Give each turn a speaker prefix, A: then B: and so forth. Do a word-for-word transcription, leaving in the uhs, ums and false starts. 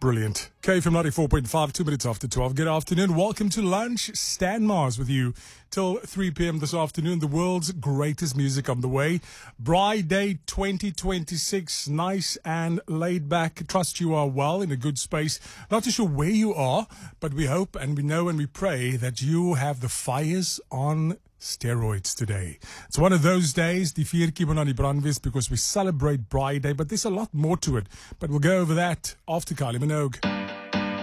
A: Brilliant. K F M ninety-four point five, two minutes after twelve. Good afternoon. Welcome to lunch. Stan Mars with you till three p.m. this afternoon. The world's greatest music on the way. Bride Day twenty twenty-six. Nice and laid back. Trust you are well in a good space. Not too sure where you are, but we hope and we know and we pray that you have the fires on steroids today. It's one of those days, die viertjie moet aan die brand wees, because we celebrate Bride Day, but there's a lot more to it. But we'll go over that after Kylie Minogue.